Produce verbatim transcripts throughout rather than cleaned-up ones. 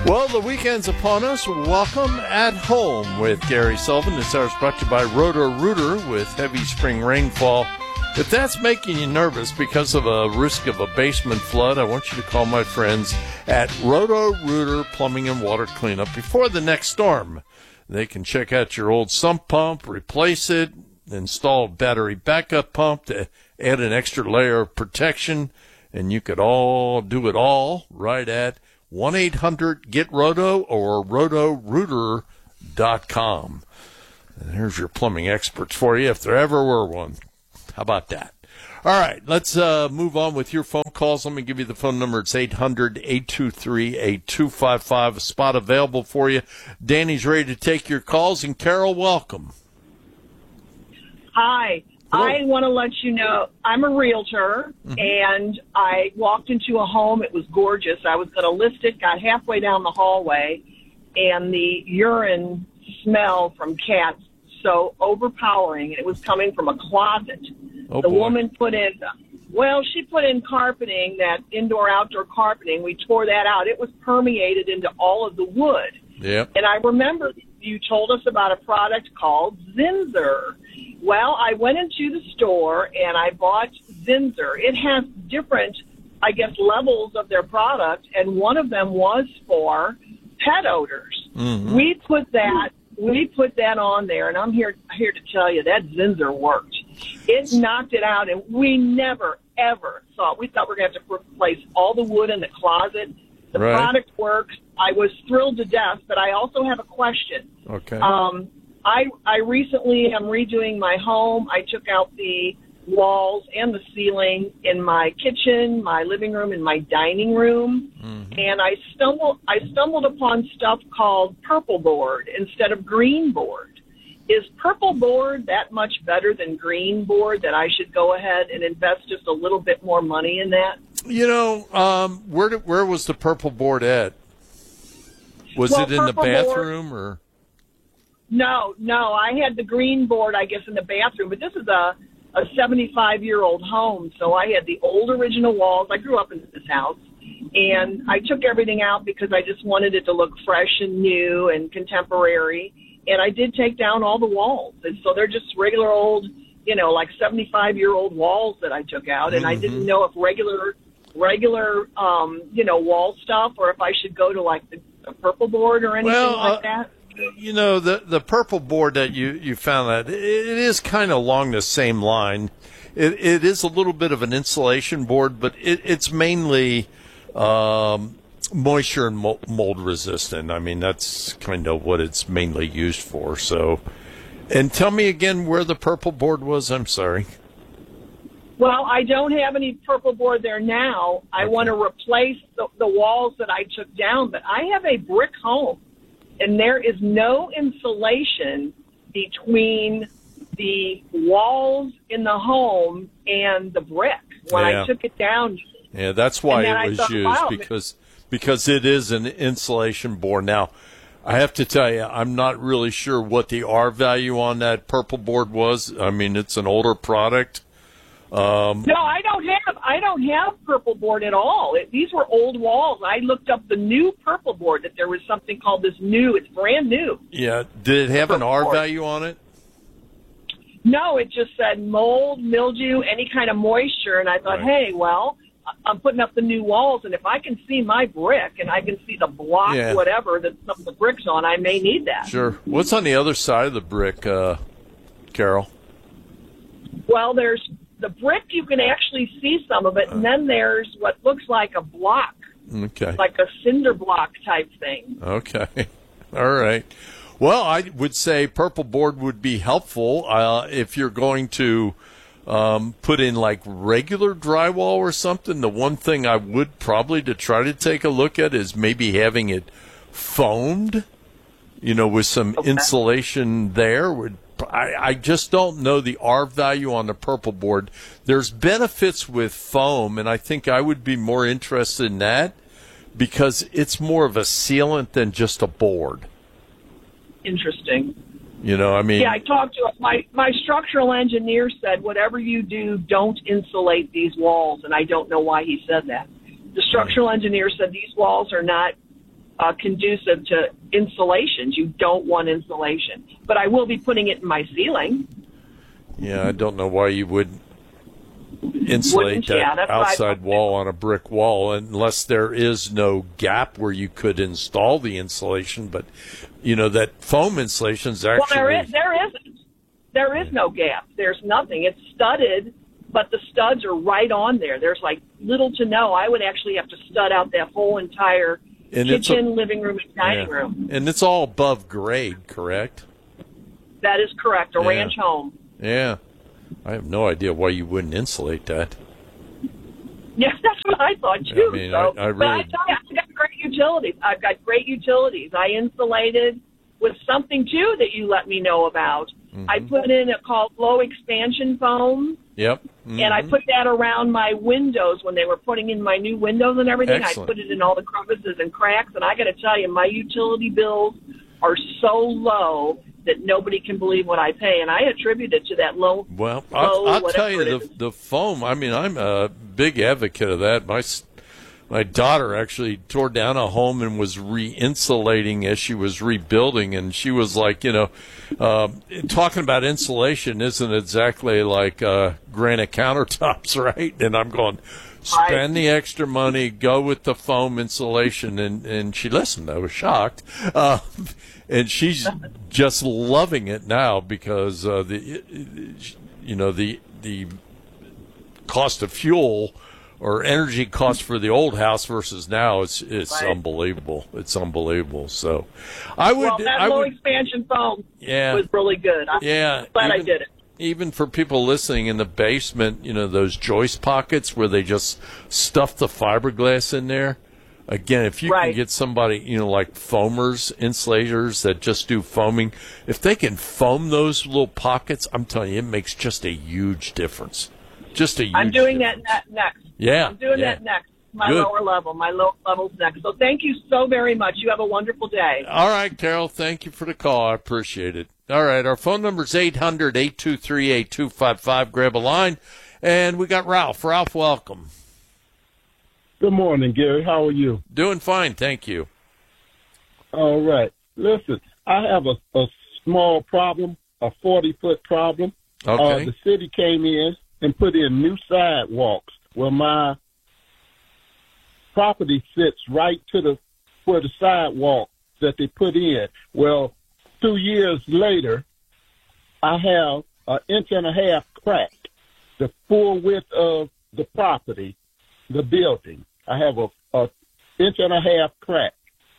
Well, the weekend's upon us. Welcome at home with Gary Sullivan. This hour is brought to you by Roto-Rooter with heavy spring rainfall. If that's making you nervous because of a risk of a basement flood, I want you to call my friends at Roto-Rooter Plumbing and Water Cleanup before the next storm. They can check out your old sump pump, replace it, install a battery backup pump to add an extra layer of protection, and you could all do it all right at one eight hundred get roto or roto rooter dot com. And there's your plumbing experts for you if there ever were one. How about that? All right, let's uh, move on with your phone calls. Let me give you the phone number. It's eight hundred, eight two three, eight two five five. A spot available for you. Danny's ready to take your calls. And Carol, welcome. Hi. Hello. I want to let you know I'm a realtor, mm-hmm. and I walked into a home. It was gorgeous. I was going to list it, got halfway down the hallway, and the urine smell from cats so overpowering. It was coming from a closet. Oh, the boy. woman put in, well, she put in carpeting, that indoor-outdoor carpeting. We tore that out. It was permeated into all of the wood. Yep. And I remember you told us about a product called Zinsser. Well, I went into the store and I bought Zinsser. It has different, I guess, levels of their product, and one of them was for pet odors. Mm-hmm. We put that we put that on there, and I'm here here to tell you that Zinsser worked. It knocked it out, and we never, ever thought, we thought we were going to have to replace all the wood in the closet. The right. product works. I was thrilled to death, but I also have a question. Okay. Um, I I recently am redoing my home. I took out the walls and the ceiling in my kitchen, my living room, and my dining room, mm-hmm. and I stumbled I stumbled upon stuff called purple board instead of green board. Is purple board that much better than green board that I should go ahead and invest just a little bit more money in that? You know, um, where did, where was the purple board at? Was well, it in the bathroom board, or? No, no. I had the green board, I guess, in the bathroom. But this is a a seventy-five-year-old home, so I had the old original walls. I grew up in this house, and I took everything out because I just wanted it to look fresh and new and contemporary. And I did take down all the walls, and so they're just regular old, you know, like seventy-five-year-old walls that I took out. And mm-hmm. I didn't know if regular, regular, um, you know, wall stuff, or if I should go to like the, the purple board or anything well, like uh, that. You know, the the purple board that you, you found, that it, it is kind of along the same line. It it is a little bit of an insulation board, but it, it's mainly um, moisture and mold resistant. I mean, that's kind of what it's mainly used for. So, and tell me again where the purple board was. I'm sorry. Well, I don't have any purple board there now. I Okay. want to replace the, the walls that I took down, but I have a brick home. And there is no insulation between the walls in the home and the brick when yeah. I took it down. Yeah, that's why it was thought, used, wow, because because it is an insulation board. Now, I have to tell you, I'm not really sure what the R value on that purple board was. I mean, it's an older product. Um, no, I don't have I don't have purple board at all. It, these were old walls. I looked up the new purple board, that there was something called this new. It's brand new. Yeah. Did it have an R board. value on it? No, it just said mold, mildew, any kind of moisture. And I thought, Right. hey, well, I'm putting up the new walls, and if I can see my brick and I can see the block, Yeah. whatever, that some of the brick's on, I may need that. Sure. What's on the other side of the brick, uh, Carol? Well, there's the brick, you can actually see some of it, and then there's what looks like a block, Okay. like a cinder block type thing. Okay. All right. Well, I would say purple board would be helpful uh, if you're going to um, put in like regular drywall or something. The one thing I would probably to try to take a look at is maybe having it foamed, you know, with some Okay. insulation there. Would I, I just don't know the R value on the purple board. There's benefits with foam, and I think I would be more interested in that because it's more of a sealant than just a board. Interesting. You know, I mean... Yeah, I talked to my my structural engineer said, whatever you do, don't insulate these walls, and I don't know why he said that. The structural engineer said these walls are not uh, conducive to insulations. You don't want insulation. But I will be putting it in my ceiling. Yeah, I don't know why you would insulate Wouldn't, yeah, that that's outside wall on a brick wall unless there is no gap where you could install the insulation. But, you know, that foam insulation is actually... Well, there is, there isn't. There is no gap. There's nothing. It's studded, but the studs are right on there. There's, like, little to no. I would actually have to stud out that whole entire and kitchen, a, living room, and dining yeah. room. And it's all above grade, correct? That is correct. A yeah. ranch home. Yeah. I have no idea why you wouldn't insulate that. Yeah, that's what I thought too. I mean, so, I, I but I really... tell you, I've got great utilities. I've got great utilities. I insulated with something too that you let me know about. Mm-hmm. I put in a called low expansion foam. Yep. Mm-hmm. And I put that around my windows when they were putting in my new windows and everything. Excellent. I put it in all the crevices and cracks. And I got to tell you, my utility bills are so low that nobody can believe what I pay, and I attribute it to that low. Well, low, I'll, I'll tell you, the, is. the foam, I mean, I'm a big advocate of that. My my daughter actually tore down a home and was re-insulating as she was rebuilding, and she was like, you know, uh, talking about insulation isn't exactly like uh, granite countertops, right? And I'm going, spend the extra money, go with the foam insulation, and, and she listened. I was shocked. Uh, and she's just loving it now because uh, the you know the the cost of fuel or energy cost for the old house versus now it's it's right. unbelievable. It's unbelievable. So I would well that I low would, expansion foam yeah, was really good. I'm yeah, glad even, I did it. Even for people listening in the basement, you know, those joist pockets where they just stuff the fiberglass in there. Again, if you right. can get somebody, you know, like foamers, insulators that just do foaming, if they can foam those little pockets, I'm telling you, it makes just a huge difference. Just a huge I'm doing difference. that next. Yeah. I'm doing yeah. that next. My Good. lower level. My lower level's next. So thank you so very much. You have a wonderful day. All right, Carol. Thank you for the call. I appreciate it. All right. Our phone number is eight hundred, eight two three, eight two five five. Grab a line. And we got Ralph. Ralph, welcome. Good morning, Gary. How are you? Doing fine. Thank you. All right. Listen, I have a, a small problem, a forty-foot problem. Okay. Uh, the city came in and put in new sidewalks where my property sits right to the where the sidewalk that they put in. Well, two years later, I have an inch and a half crack, the full width of the property, the building. I have a, a inch and a half crack.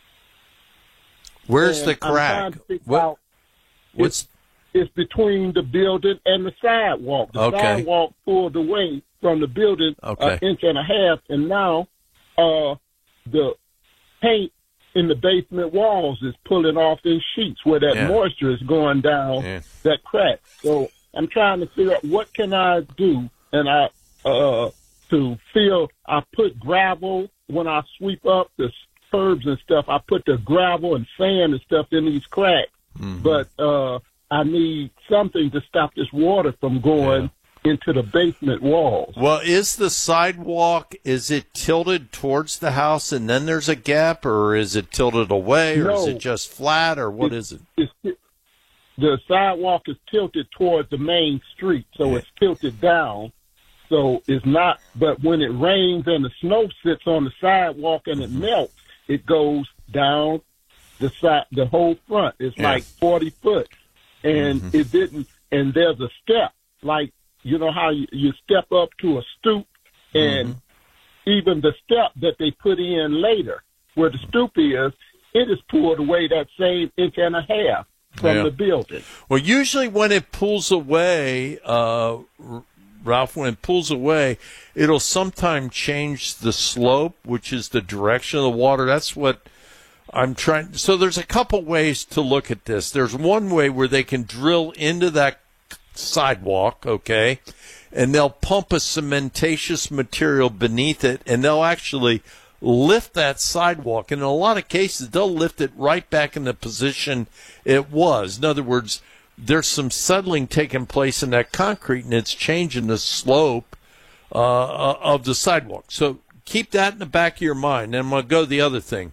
Where's And the crack? What, what's it's, it's between the building and the sidewalk. The okay. sidewalk pulled away from the building okay. an inch and a half, and now uh, the paint in the basement walls is pulling off in sheets where that yeah. moisture is going down yeah. that crack. So I'm trying to figure out what can I do, and I uh, to feel. I put gravel when I sweep up the curbs and stuff. I put the gravel and sand and stuff in these cracks, mm-hmm. but uh, I need something to stop this water from going yeah. into the basement walls. Well, is the sidewalk, is it tilted towards the house and then there's a gap, or is it tilted away, or no, is it just flat, or what it, is it? It's, the sidewalk is tilted towards the main street, so yeah. it's tilted down. So it's not, but when it rains and the snow sits on the sidewalk and it melts, it goes down the side, the whole front. It's yeah. like forty foot. And mm-hmm. it didn't, and there's a step, like, you know how you, you step up to a stoop, and mm-hmm. even the step that they put in later, where the stoop is, it is pulled away that same inch and a half from yeah. the building. Well, usually when it pulls away, uh, Ralph, when it pulls away, it'll sometimes change the slope, which is the direction of the water. That's what I'm trying. So there's a couple ways to look at this. There's one way where they can drill into that sidewalk, okay, and they'll pump a cementatious material beneath it, and they'll actually lift that sidewalk. And in a lot of cases, they'll lift it right back in the position it was. In other words, there's some settling taking place in that concrete, and it's changing the slope uh, of the sidewalk. So keep that in the back of your mind. And I'm going to go to the other thing.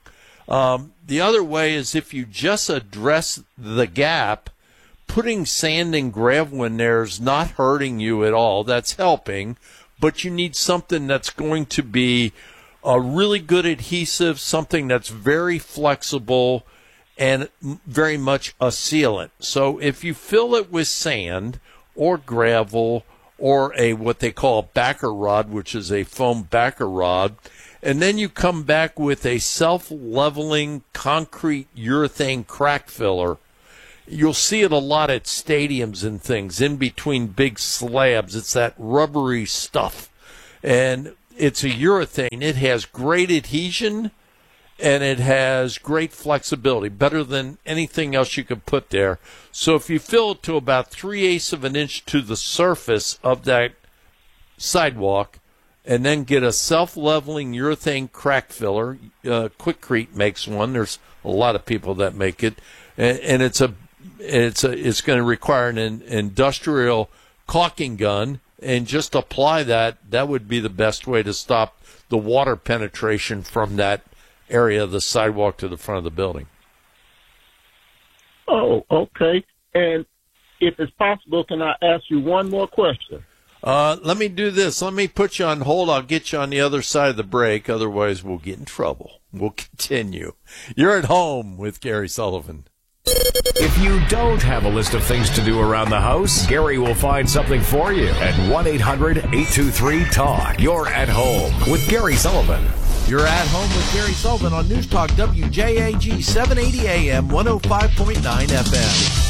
Um, the other way is if you just address the gap, putting sand and gravel in there is not hurting you at all. That's helping, but you need something that's going to be a really good adhesive, something that's very flexible and very much a sealant. So if you fill it with sand or gravel or a what they call a backer rod, which is a foam backer rod, and then you come back with a self-leveling concrete urethane crack filler, you'll see it a lot at stadiums and things, in between big slabs. It's that rubbery stuff. And it's a urethane. It has great adhesion, and it has great flexibility, better than anything else you could put there. So if you fill it to about three-eighths of an inch to the surface of that sidewalk, and then get a self-leveling urethane crack filler, uh, Quikrete makes one. There's a lot of people that make it, and, and it's a it's a it's going to require an, an industrial caulking gun. And just apply that, that would be the best way to stop the water penetration from that area of the sidewalk to the front of the building. Oh, okay. And if it's possible, can I ask you one more question? Uh, let me do this. Let me put you on hold. I'll get you on the other side of the break. Otherwise, we'll get in trouble. We'll continue. You're at home with Gary Sullivan. If you don't have a list of things to do around the house, Gary will find something for you at one eight hundred eight two three talk. You're at home with Gary Sullivan. You're at home with Gary Sullivan on News Talk W J A G seven eighty A M, one oh five point nine F M.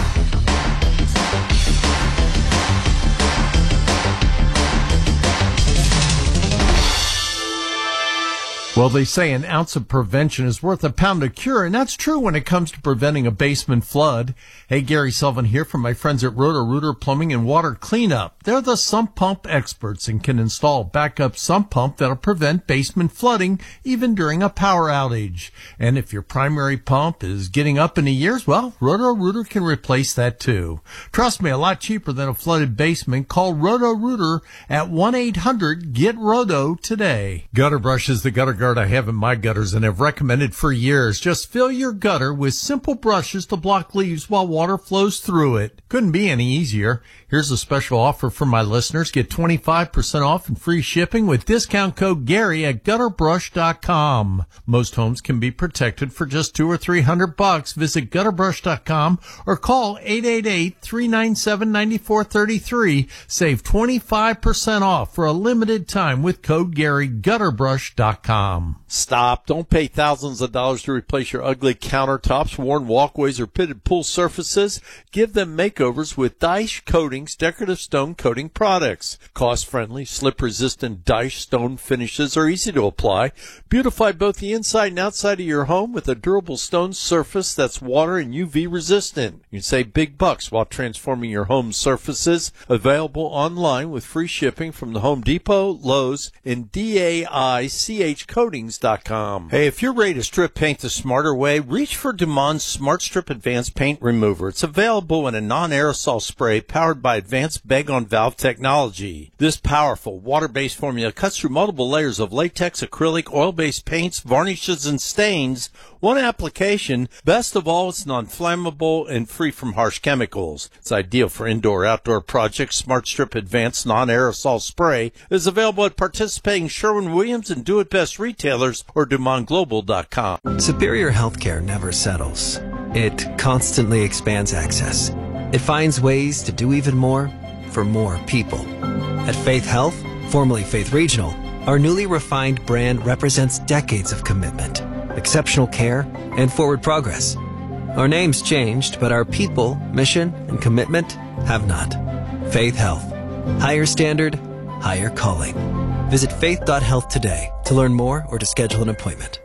Well, they say an ounce of prevention is worth a pound of cure, and that's true when it comes to preventing a basement flood. Hey, Gary Sullivan here from my friends at Roto-Rooter Plumbing and Water Cleanup. They're the sump pump experts and can install a backup sump pump that'll prevent basement flooding even during a power outage. And if your primary pump is getting up in the years, well, Roto-Rooter can replace that too. Trust me, a lot cheaper than a flooded basement. Call Roto-Rooter at one eight hundred get roto today. Gutter Brush is the gutter guard I have in my gutters and have recommended for years. Just fill your gutter with simple brushes to block leaves while water flows through it. Couldn't be any easier. Here's a special offer for my listeners. Get twenty-five percent off and free shipping with discount code Gary at gutter brush dot com. Most homes can be protected for just two or three hundred bucks. Visit gutter brush dot com or call eight eight eight, three nine seven, nine four three three. Save twenty-five percent off for a limited time with code Gary, gutter brush dot com. Stop. Don't pay thousands of dollars to replace your ugly countertops, worn walkways, or pitted pool surfaces. Give them makeovers with Daesh Coatings decorative stone coating products. Cost-friendly, slip-resistant Daesh stone finishes are easy to apply. Beautify both the inside and outside of your home with a durable stone surface that's water and U V resistant. You can save big bucks while transforming your home surfaces. Available online with free shipping from the Home Depot, Lowe's, and D A I C H Coatings dot com. Hey, if you're ready to strip paint the smarter way, reach for Dumont Smart Strip Advanced Paint Remover. It's available in a non-aerosol spray powered by advanced bag-on-valve technology. This powerful water-based formula cuts through multiple layers of latex, acrylic, oil-based paints, varnishes, and stains. One application. Best of all, it's non-flammable and free from harsh chemicals. It's ideal for indoor-outdoor projects. Smart Strip Advanced Non-Aerosol Spray is available at participating Sherwin-Williams and Do It Best retailers or Dumont Global dot com. Superior Healthcare never settles. It constantly expands access. It finds ways to do even more for more people. At Faith Health, formerly Faith Regional, our newly refined brand represents decades of commitment, exceptional care, and forward progress. Our name's changed, but our people, mission, and commitment have not. Faith Health. Higher standard, higher calling. Visit faith dot health today to learn more or to schedule an appointment.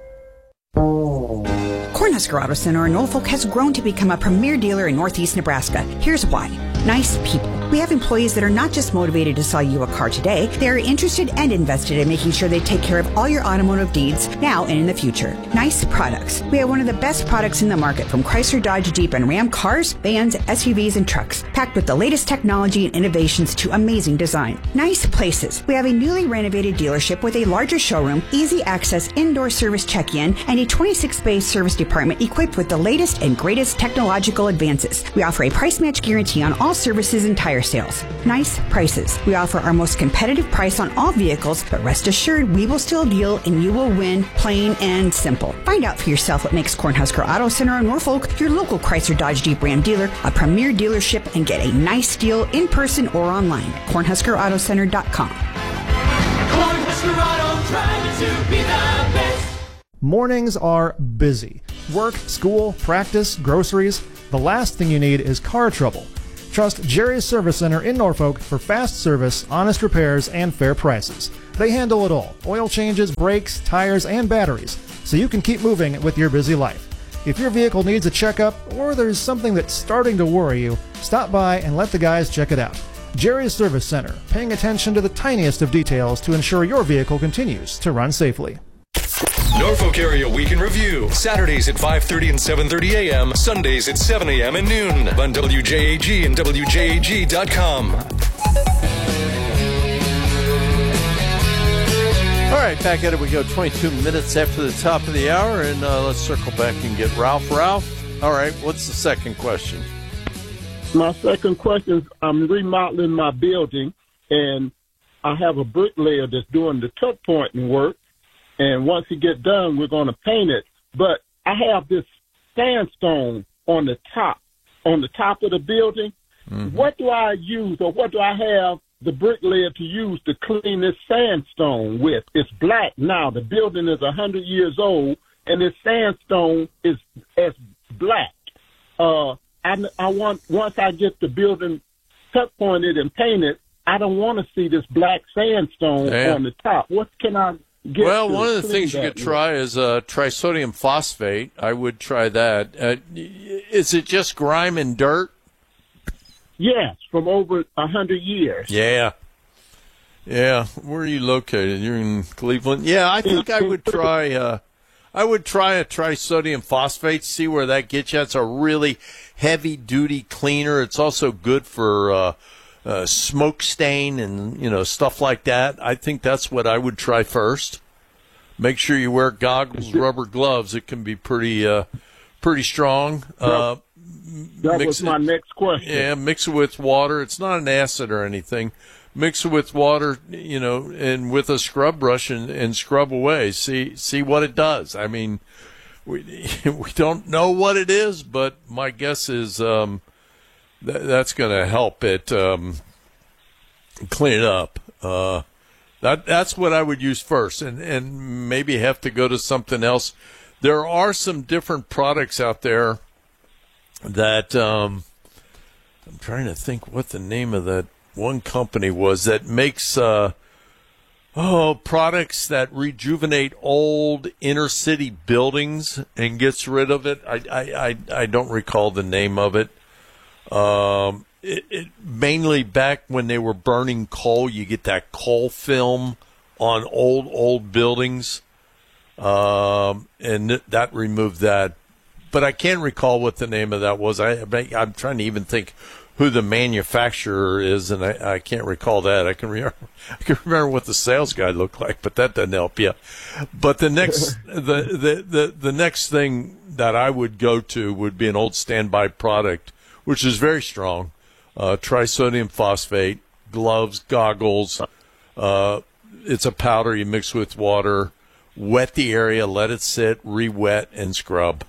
Cornhusker Auto Center in Norfolk has grown to become a premier dealer in northeast Nebraska. Here's why. Nice people. We have employees that are not just motivated to sell you a car today, they are interested and invested in making sure they take care of all your automotive needs now and in the future. Nice Products. We have one of the best products in the market, from Chrysler, Dodge, Jeep, and Ram cars, vans, S U Vs, and trucks, packed with the latest technology and innovations to amazing design. Nice Places. We have a newly renovated dealership with a larger showroom, easy access indoor service check-in, and a twenty-six bay service department equipped with the latest and greatest technological advances. We offer a price match guarantee on all services and tire sales. Nice Prices. We offer our most competitive price on all vehicles, but rest assured we will still deal and you will win, plain and simple. Find out for yourself what makes Cornhusker Auto Center in Norfolk your local Chrysler, Dodge, Jeep, Ram dealer, a premier dealership, and get a nice deal in person or online at cornhusker auto center dot com. Cornhusker Auto, driving to be the best. Mornings are busy. Work, school, practice, groceries. The last thing you need is car trouble. Trust Jerry's Service Center in Norfolk for fast service, honest repairs, and fair prices. They handle it all: oil changes, brakes, tires, and batteries, so you can keep moving with your busy life. If your vehicle needs a checkup or there's something that's starting to worry you, stop by and let the guys check it out. Jerry's Service Center, paying attention to the tiniest of details to ensure your vehicle continues to run safely. Norfolk Area Week in Review. Saturdays at five thirty and seven thirty a.m. Sundays at seven a.m. and noon on W J A G and W J A G dot com. All right, back at it we go. twenty-two minutes after the top of the hour, and uh, let's circle back and get Ralph. Ralph, all right, what's the second question? My second question is, I'm remodeling my building, and I have a bricklayer that's doing the tuck pointing work. And once he get done, we're going to paint it. But I have this sandstone on the top, on the top of the building. Mm-hmm. What do I use, or what do I have the bricklayer to use to clean this sandstone with? It's black now. The building is one hundred years old, and this sandstone is as black. Uh, I, I want, once I get the building tuck pointed and painted, I don't want to see this black sandstone Damn. on the top. What can I get? Well, to one of the clean things you that could try with? is uh, trisodium phosphate. I would try that. Uh, is it just grime and dirt? Yes, from over a hundred years. Yeah. Yeah. Where are you located? You're in Cleveland? Yeah, I think I would try uh, I would try a trisodium phosphate, see where that gets you. It's a really heavy-duty cleaner. It's also good for uh, uh, smoke stain and, you know, stuff like that. I think that's what I would try first. Make sure you wear goggles, rubber gloves. It can be pretty uh, pretty strong. Uh, That mix was my it, next question. Yeah, mix it with water. It's not an acid or anything. Mix it with water, you know, and with a scrub brush and, and scrub away. See see what it does. I mean, we we don't know what it is, but my guess is um, th- that's going to help it um, clean it up. Uh, that that's what I would use first, and, and maybe have to go to something else. There are some different products out there that um, I'm trying to think what the name of that one company was that makes uh, oh products that rejuvenate old inner city buildings and gets rid of it. I I, I, I don't recall the name of it. Um, it, it. Mainly back when they were burning coal, you get that coal film on old old buildings, um, and th- that removed that. But I can't recall what the name of that was. I, I'm trying to even think who the manufacturer is, and I, I can't recall that. I can remember, I can remember what the sales guy looked like, but that doesn't help you. But the next, the, the, the, the next thing that I would go to would be an old standby product, which is very strong. Uh, trisodium phosphate, gloves, goggles. Uh, it's a powder you mix with water. Wet the area, let it sit, re-wet, and scrub.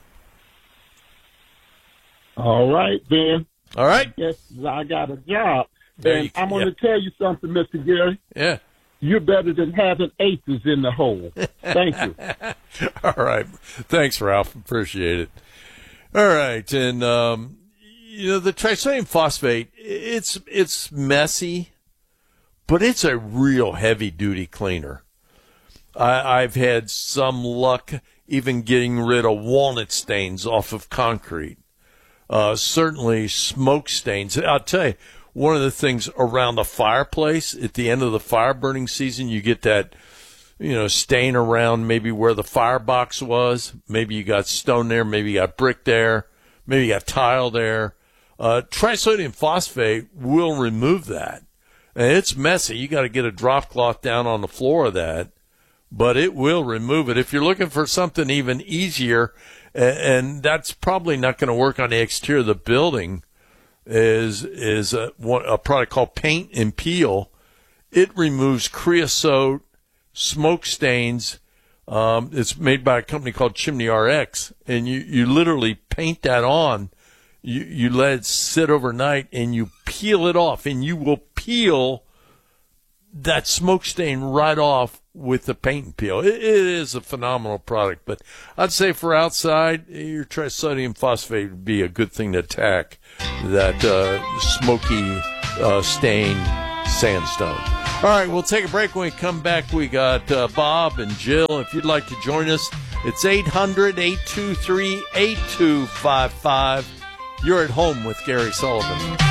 All right, then. All right. Yes, I got a job. There And you- I'm going to yeah. tell you something, Mister Gary. Yeah. You're better than having aces in the hole. Thank you. All right. Thanks, Ralph. Appreciate it. All right. And, um, you know, the trisodium phosphate, it's it's messy, but it's a real heavy-duty cleaner. I, I've had some luck even getting rid of walnut stains off of concrete. Uh, certainly smoke stains. I'll tell you, one of the things around the fireplace at the end of the fire burning season, you get that, you know, stain around maybe where the firebox was. Maybe you got stone there. Maybe you got brick there. Maybe you got tile there. Uh, trisodium phosphate will remove that. And it's messy. You got to get a drop cloth down on the floor of that, but it will remove it. If you're looking for something even easier, and that's probably not going to work on the exterior of the building, is is a, a product called Paint and Peel. It removes creosote, smoke stains. Um, it's made by a company called Chimney R X, and you, you literally paint that on. You, you let it sit overnight, and you peel it off, and you will peel that smoke stain right off with the paint and peel. It, it is a phenomenal product, but I'd say for outside, your trisodium phosphate would be a good thing to attack that uh, smoky uh, stained sandstone. All right, we'll take a break. When we come back, we got uh, Bob and Jill. If you'd like to join us, it's eight hundred, eight two three, eight two five five. You're at home with Gary Sullivan.